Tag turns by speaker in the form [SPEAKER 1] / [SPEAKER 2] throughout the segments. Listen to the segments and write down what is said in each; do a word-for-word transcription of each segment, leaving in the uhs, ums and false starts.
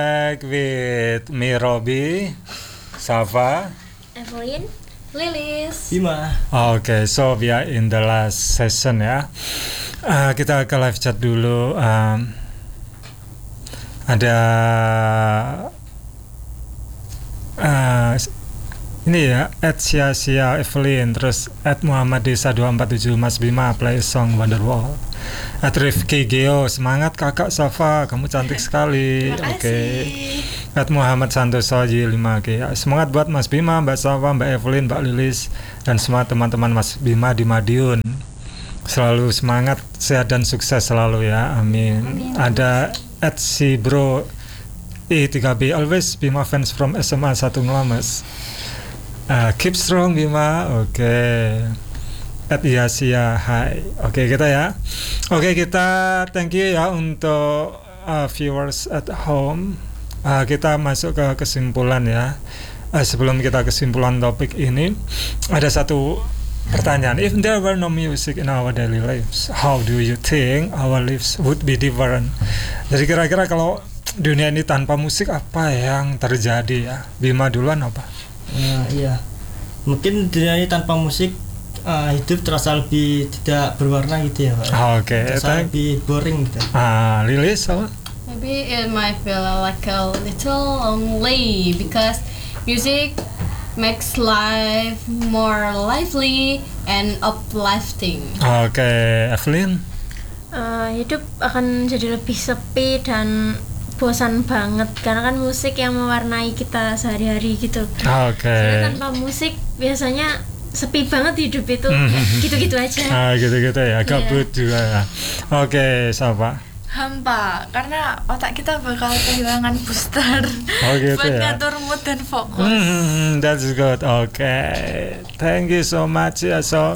[SPEAKER 1] Back with me, Robi, Safa,
[SPEAKER 2] Evelyn, Lilis,
[SPEAKER 3] Bima.
[SPEAKER 1] Okay, so we are in the last session ya. Uh, kita ke live chat dulu. Um, ada uh, ini ya, at Sia Sia Evelyn, terus at Muhammad Desa dua empat tujuh Mas Bima play song Wonderwall. At Rifki Geo, semangat kakak Safa, kamu cantik sekali. Oke. Okay. At Muhammad Santoso J lima K, semangat buat Mas Bima, Mbak Safa, Mbak Evelyn, Mbak Lilis, dan semua teman-teman Mas Bima di Madiun. Selalu semangat, sehat dan sukses selalu ya, amin. Amin. Ada at si bro E tiga B, always Bima fans from S M A satu Ngelames. Uh, keep strong Bima, oke. Okay. At Yasia, hai. Oke okay, kita ya. Oke okay, kita thank you ya untuk uh, viewers at home. Uh, kita masuk ke kesimpulan ya. Uh, sebelum kita kesimpulan topik ini, ada satu pertanyaan. If there were no music in our daily lives, how do you think our lives would be different? Jadi kira-kira kalau dunia ini tanpa musik apa yang terjadi ya? Bima duluan apa?
[SPEAKER 3] Uh, iya. Mungkin dunia ini tanpa musik uh, hidup terasa lebih tidak berwarna gitu ya, Pak.
[SPEAKER 1] Oke, okay,
[SPEAKER 3] terasa
[SPEAKER 1] thank-
[SPEAKER 3] lebih boring gitu.
[SPEAKER 1] Ah, Lilis apa?
[SPEAKER 2] Maybe it might feel like a little lonely because music makes life more lively and uplifting.
[SPEAKER 1] Oke, okay, Evelyn?
[SPEAKER 4] Uh, hidup akan jadi lebih sepi dan bosan banget karena kan musik yang mewarnai kita sehari-hari gitu.
[SPEAKER 1] Oke. Okay.
[SPEAKER 4] Tanpa musik biasanya sepi banget hidup itu, gitu-gitu aja.
[SPEAKER 1] Ah, gitu-gitu ya, gabut yeah. juga ya. Oke, okay, Safa?
[SPEAKER 5] Hampa, karena otak kita bakal kehilangan booster
[SPEAKER 1] oh, gitu
[SPEAKER 5] buat
[SPEAKER 1] ya?
[SPEAKER 5] ngatur mood dan fokus.
[SPEAKER 1] Mm, that's good. Oke, okay. Thank you so much ya. So,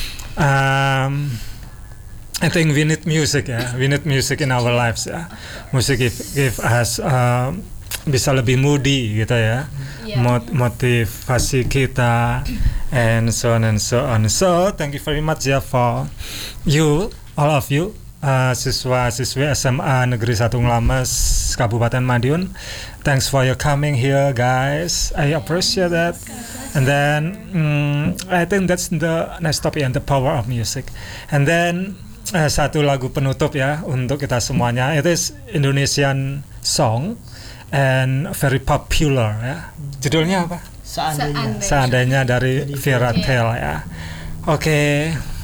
[SPEAKER 1] um, I think we need music ya. We need music in our lives ya. Musik give, give us um, bisa lebih moody gitu ya. Yeah. Mot- motivasi kita and so on and so on. So, thank you very much ya for you, all of you. Uh, siswa-siswi S M A Negeri satu Ngelames Kabupaten Madiun, thanks for your coming here guys, I appreciate that. And then um, I think that's the next topic and the power of music. And then uh, satu lagu penutup ya untuk kita semuanya. It is Indonesian song and very popular ya. Judulnya apa?
[SPEAKER 3] Seandainya.
[SPEAKER 1] Seandainya dari Fairy Tale ya. Oke. Okay.